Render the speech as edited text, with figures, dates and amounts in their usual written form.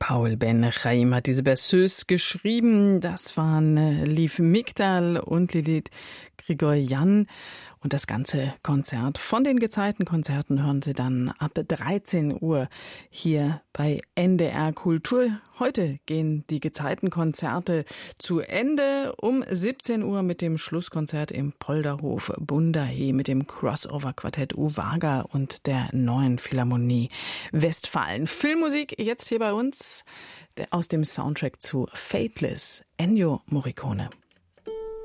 Paul Ben Chaim hat diese Berceuse geschrieben. Das waren Liv Migdal und Lilith Grigoryan. Und das ganze Konzert von den Gezeitenkonzerten hören Sie dann ab 13 Uhr hier bei NDR Kultur. Heute gehen die Gezeitenkonzerte zu Ende. Um 17 Uhr mit dem Schlusskonzert im Polderhof Bundahe mit dem Crossover-Quartett Uwaga und der Neuen Philharmonie Westfalen. Filmmusik jetzt hier bei uns aus dem Soundtrack zu Fateless, Ennio Morricone.